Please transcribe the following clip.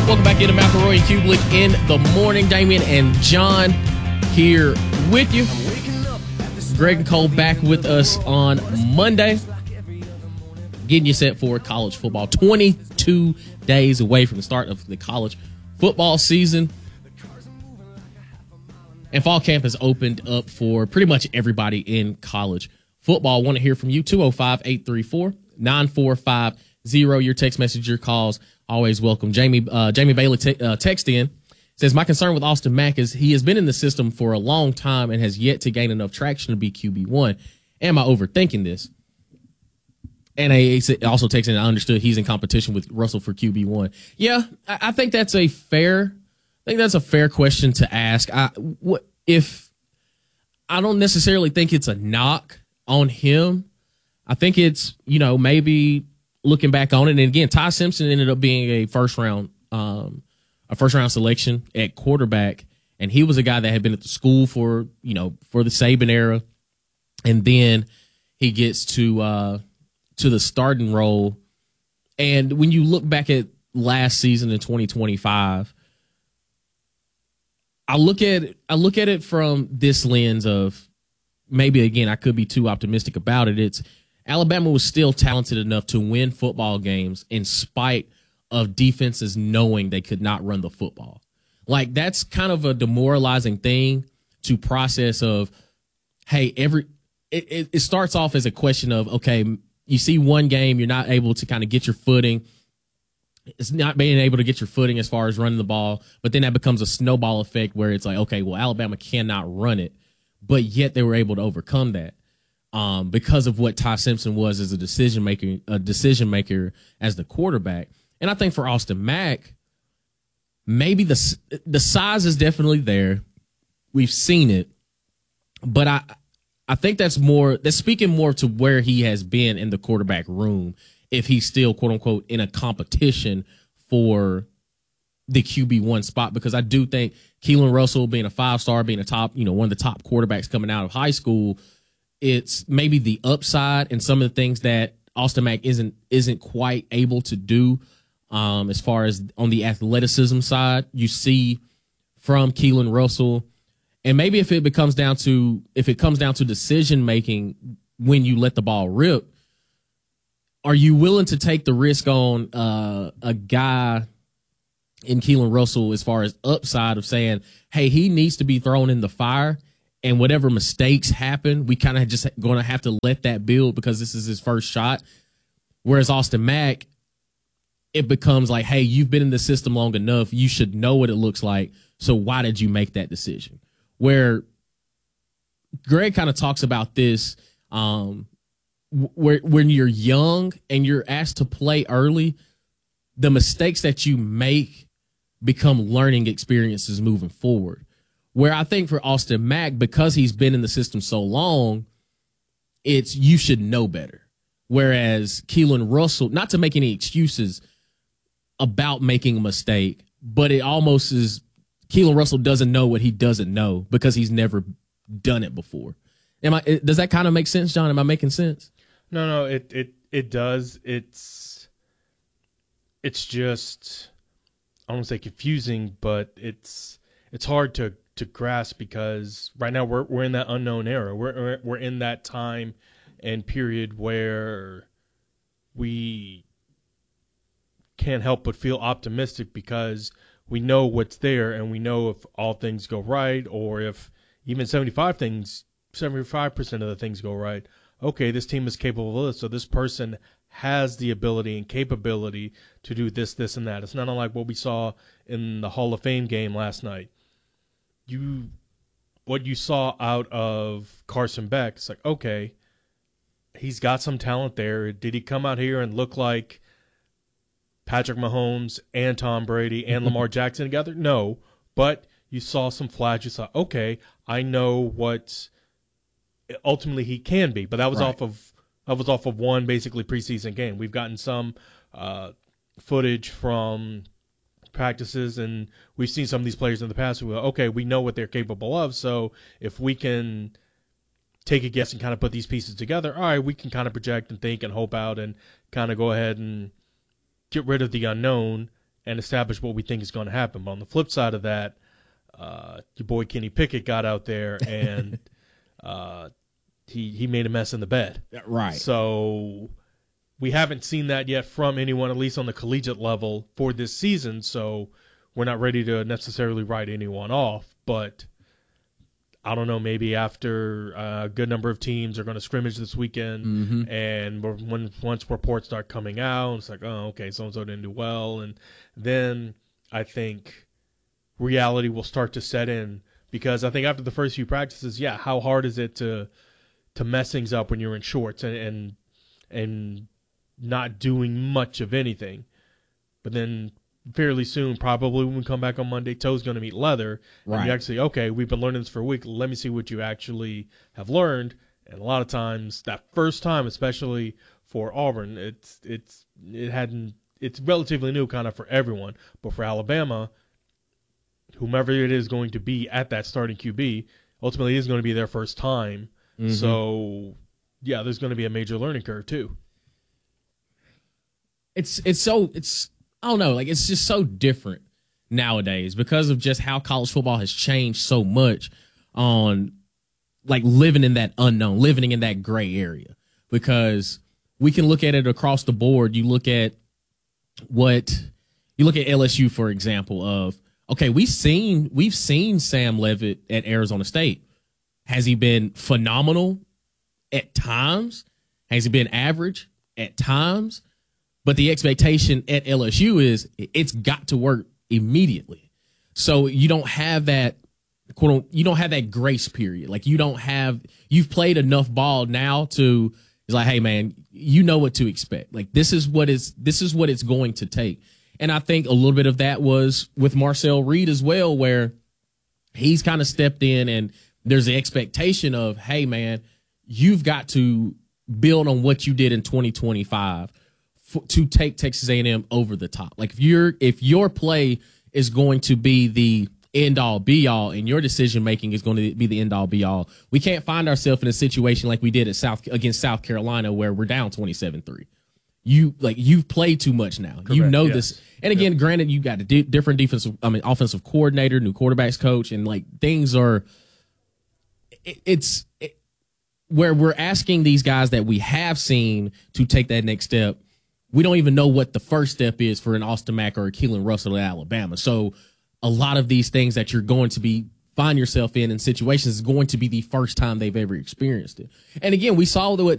Welcome back into McElroy and Kublik in the morning. Damian and John here with you. Greg and Cole back with us on Monday. Getting you set for college football. 22 days away from the start of the college football season. And fall camp has opened up for pretty much everybody in college football. I want to hear from you. 205-834-9450. Your text message, your calls, always welcome. Jamie Bailey text in, says, my concern with Austin Mack is he has been in the system for a long time and has yet to gain enough traction to be QB1. Am I overthinking this? And he also texts in, I understood he's in competition with Russell for QB1. Yeah, I think that's a fair question to ask. I don't necessarily think it's a knock on him. I think it's, maybe looking back on it. And again, Ty Simpson ended up being a first round selection at quarterback. And he was a guy that had been at the school for the Saban era. And then he gets to the starting role. And when you look back at last season in 2025, I look at it from this lens of, maybe again I could be too optimistic about it. It's Alabama was still talented enough to win football games in spite of defenses knowing they could not run the football. Like, that's kind of a demoralizing thing to process of, hey, it starts off as a question of, okay, you see one game, you're not able to kind of get your footing. It's not being able to get your footing as far as running the ball, but then that becomes a snowball effect where it's like, okay, well, Alabama cannot run it, but yet they were able to overcome that because of what Ty Simpson was as a decision maker as the quarterback. And I think for Austin Mack, maybe the size is definitely there. We've seen it, but I think that's speaking more to where he has been in the quarterback room. If he's still, quote unquote, in a competition for the QB1 spot, because I do think Keelan Russell being a 5-star, being a top, one of the top quarterbacks coming out of high school, it's maybe the upside and some of the things that Austin Mack isn't quite able to do as far as on the athleticism side. You see from Keelan Russell, and maybe if it comes down to decision making when you let the ball rip. Are you willing to take the risk on a guy in Keelan Russell as far as upside of saying, hey, he needs to be thrown in the fire, and whatever mistakes happen, we kind of just going to have to let that build because this is his first shot? Whereas Austin Mack, it becomes like, hey, you've been in the system long enough. You should know what it looks like. So why did you make that decision? Where Greg kind of talks about this, when you're young and you're asked to play early, the mistakes that you make become learning experiences moving forward. Where I think for Austin Mack, because he's been in the system so long, it's you should know better. Whereas Keelan Russell, not to make any excuses about making a mistake, but it almost is Keelan Russell doesn't know what he doesn't know because he's never done it before. Does that kind of make sense, John? Am I making sense? No, it does. It's just, I don't want to say confusing, but it's hard to grasp because right now we're in that unknown era. We're in that time and period where we can't help but feel optimistic because we know what's there and we know if all things go right, or if even 75% of the things go right. Okay, this team is capable of this, so this person has the ability and capability to do this, this, and that. It's not unlike what we saw in the Hall of Fame game last night. What you saw out of Carson Beck, it's like, okay, he's got some talent there. Did he come out here and look like Patrick Mahomes and Tom Brady and Lamar Jackson together? No, but you saw some flash. You saw, okay, I know what ultimately he can be, but that was off of one basically preseason game. We've gotten some footage from practices, and we've seen some of these players in the past who, okay, we know what they're capable of, so if we can take a guess and kind of put these pieces together, all right, we can kind of project and think and hope out and kind of go ahead and get rid of the unknown and establish what we think is going to happen. But on the flip side of that, your boy Kenny Pickett got out there and he made a mess in the bed. Right. So we haven't seen that yet from anyone, at least on the collegiate level for this season. So we're not ready to necessarily write anyone off. But I don't know, maybe after a good number of teams are going to scrimmage this weekend, and once reports start coming out, it's like, oh, okay, so-and-so didn't do well. And then I think reality will start to set in, because I think after the first few practices, how hard is it to mess things up when you're in shorts and not doing much of anything? But then fairly soon, probably when we come back on Monday, toe's going to meet leather. Right. And you actually, okay, we've been learning this for a week. Let me see what you actually have learned. And a lot of times, that first time, especially for Auburn, it's relatively new kind of for everyone. But for Alabama, whomever it is going to be at that starting QB, ultimately is going to be their first time. So, there's going to be a major learning curve too. It's I don't know, like, it's just so different nowadays because of just how college football has changed so much on, like, living in that unknown, living in that gray area. Because we can look at it across the board. You look at LSU, for example, of, okay, we've seen Sam Leavitt at Arizona State. Has he been phenomenal at times? Has he been average at times? But the expectation at LSU is it's got to work immediately. So you don't have that, you don't have that grace period. Like, you've played enough ball now to, it's like, hey man, you know what to expect. Like, this is what it's going to take. And I think a little bit of that was with Marcel Reed as well, where he's kind of stepped in and there's the expectation of, hey man, you've got to build on what you did in 2025 to take Texas A&M over the top. Like, if your play is going to be the end all be all and your decision making is going to be the end all be all, we can't find ourselves in a situation like we did against South Carolina where we're down 27-3. You've played too much now. Correct. You know Yes. this. And again, granted, you got a different offensive coordinator, new quarterbacks coach, and like things are. It's where we're asking these guys that we have seen to take that next step. We don't even know what the first step is for an Austin Mack or a Keelan Russell at Alabama. So a lot of these things that you're going to find yourself in situations is going to be the first time they've ever experienced it. And again, we saw what